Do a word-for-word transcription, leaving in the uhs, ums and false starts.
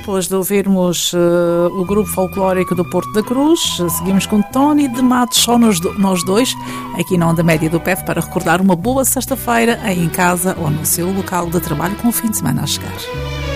depois de ouvirmos uh, o grupo folclórico do Porto da Cruz, seguimos com Tony de Matos, só nós, do, nós dois, aqui na Onda Média do P E F, para recordar uma boa sexta-feira em casa ou no seu local de trabalho, com o fim de semana a chegar.